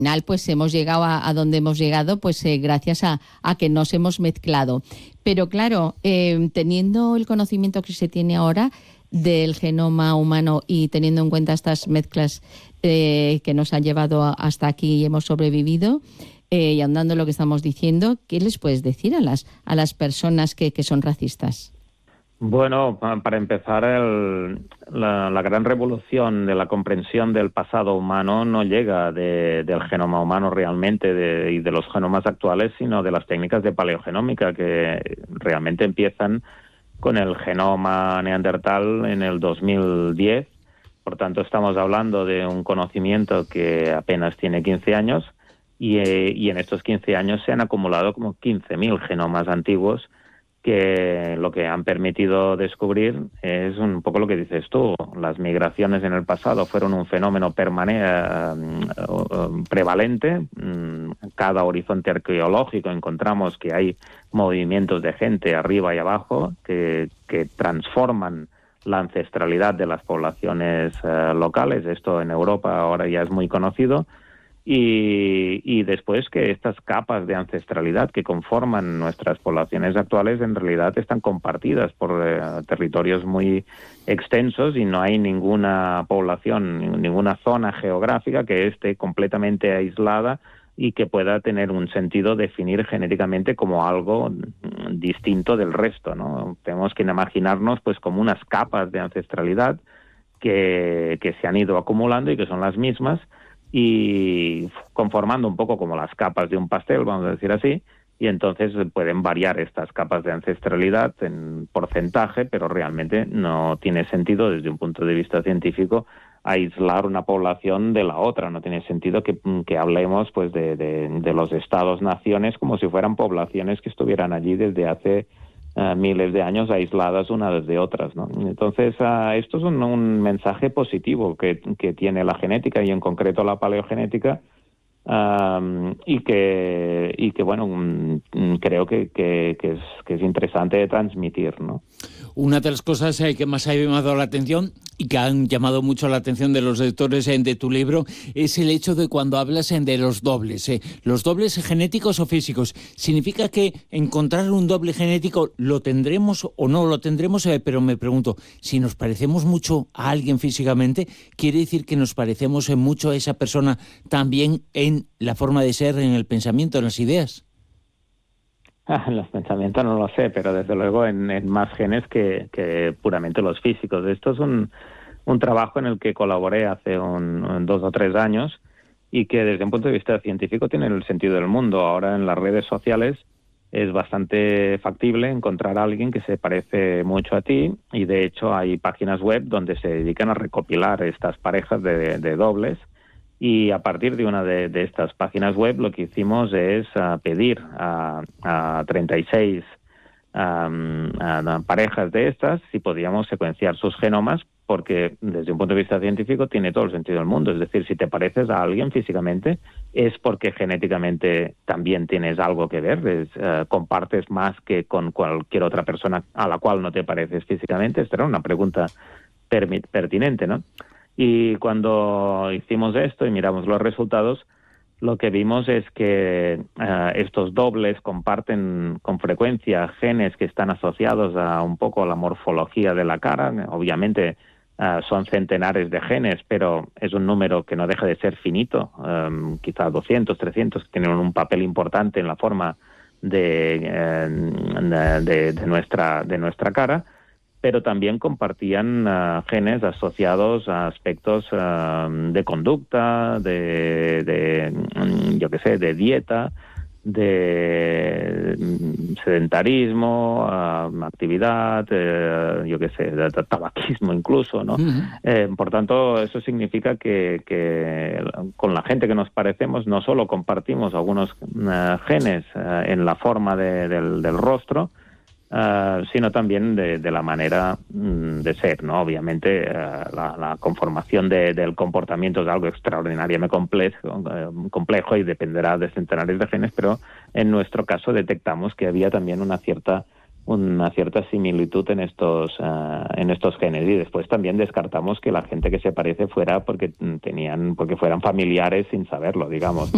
final pues hemos llegado a donde hemos llegado pues gracias a que nos hemos mezclado. Pero claro, teniendo el conocimiento que se tiene ahora del genoma humano y teniendo en cuenta estas mezclas que nos han llevado hasta aquí y hemos sobrevivido, y ahondando en lo que estamos diciendo, ¿qué les puedes decir a las personas que son racistas? Bueno, para empezar, la gran revolución de la comprensión del pasado humano no llega del genoma humano realmente y de los genomas actuales, sino de las técnicas de paleogenómica que realmente empiezan con el genoma neandertal en el 2010. Por tanto, estamos hablando de un conocimiento que apenas tiene 15 años y en estos 15 años se han acumulado como 15.000 genomas antiguos que lo que han permitido descubrir es un poco lo que dices tú. Las migraciones en el pasado fueron un fenómeno prevalente. Cada horizonte arqueológico encontramos que hay movimientos de gente arriba y abajo que transforman la ancestralidad de las poblaciones locales. Esto en Europa ahora ya es muy conocido. Y después que estas capas de ancestralidad que conforman nuestras poblaciones actuales en realidad están compartidas por territorios muy extensos y no hay ninguna población, ninguna zona geográfica que esté completamente aislada y que pueda tener un sentido definir genéticamente como algo distinto del resto, ¿no? Tenemos que imaginarnos pues como unas capas de ancestralidad que se han ido acumulando y que son las mismas, y conformando un poco como las capas de un pastel, vamos a decir así, y entonces pueden variar estas capas de ancestralidad en porcentaje, pero realmente no tiene sentido desde un punto de vista científico aislar una población de la otra. No tiene sentido que hablemos pues de los estados-naciones como si fueran poblaciones que estuvieran allí desde hace miles de años aisladas unas de otras, ¿no? Entonces, esto es un mensaje positivo que tiene la genética y en concreto la paleogenética, y que bueno, creo que es interesante de transmitir, ¿no? Una de las cosas que más ha llamado la atención y que han llamado mucho la atención de los lectores de tu libro es el hecho de cuando hablas de los dobles genéticos o físicos. ¿Significa que encontrar un doble genético lo tendremos o no lo tendremos? Pero me pregunto, si nos parecemos mucho a alguien físicamente, ¿quiere decir que nos parecemos mucho a esa persona también en la forma de ser, en el pensamiento, en las ideas? Los pensamientos no lo sé, pero desde luego en más genes que puramente los físicos. Esto es un trabajo en el que colaboré hace 2 o 3 años y que desde un punto de vista científico tiene el sentido del mundo. Ahora en las redes sociales es bastante factible encontrar a alguien que se parece mucho a ti y de hecho hay páginas web donde se dedican a recopilar estas parejas de dobles. Y a partir de una de estas páginas web lo que hicimos es pedir a 36 parejas de estas si podíamos secuenciar sus genomas, porque desde un punto de vista científico tiene todo el sentido del mundo. Es decir, si te pareces a alguien físicamente es porque genéticamente también tienes algo que ver, compartes más que con cualquier otra persona a la cual no te pareces físicamente. Esta era una pregunta pertinente, ¿no? Y cuando hicimos esto y miramos los resultados, lo que vimos es que estos dobles comparten con frecuencia genes que están asociados a un poco la morfología de la cara. Obviamente son centenares de genes, pero es un número que no deja de ser finito, quizás 200, 300, que tienen un papel importante en la forma de nuestra cara. Pero también compartían genes asociados a aspectos de conducta, de dieta, de sedentarismo, actividad, de tabaquismo incluso, ¿no? Uh-huh. Por tanto, eso significa que con la gente que nos parecemos no solo compartimos algunos genes en la forma del rostro, sino también de la manera de ser, ¿no? Obviamente la conformación del comportamiento es algo extraordinariamente complejo y dependerá de centenares de genes, pero en nuestro caso detectamos que había también una cierta similitud en estos genes, y después también descartamos que la gente que se parece fuera porque fueran familiares sin saberlo, digamos.